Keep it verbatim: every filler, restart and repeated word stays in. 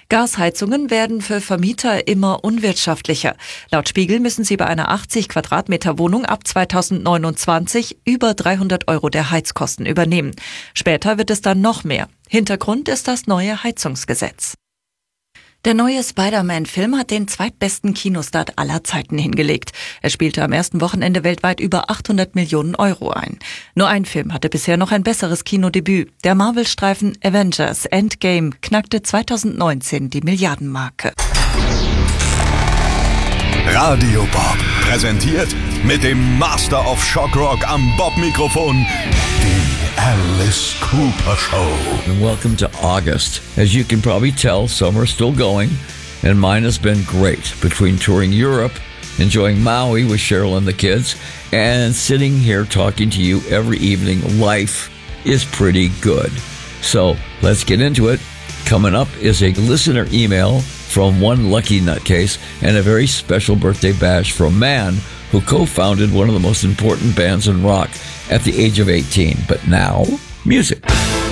Gasheizungen werden für Vermieter immer unwirtschaftlicher. Laut Spiegel müssen sie bei einer achtzig Quadratmeter Wohnung ab zweitausendneunundzwanzig über dreihundert Euro der Heizkosten übernehmen. Später wird es dann noch mehr. Hintergrund ist das neue Heizungsgesetz. Der neue Spider-Man-Film hat den zweitbesten Kinostart aller Zeiten hingelegt. Er spielte am ersten Wochenende weltweit über achthundert Millionen Euro ein. Nur ein Film hatte bisher noch ein besseres Kinodebüt. Der Marvel-Streifen Avengers Endgame knackte zweitausendneunzehn die Milliardenmarke. Radio Bob präsentiert mit dem Master of Shockrock am Bob-Mikrofon die Alice Cooper Show. And welcome to August. As you can probably tell, summer's still going, and mine has been great between touring Europe, enjoying Maui with Cheryl and the kids, and sitting here talking to you every evening. Life is pretty good. So let's get into it. Coming up is a listener email from one lucky nutcase and a very special birthday bash from a man who co-founded one of the most important bands in rock at the age of eighteen. But now, music.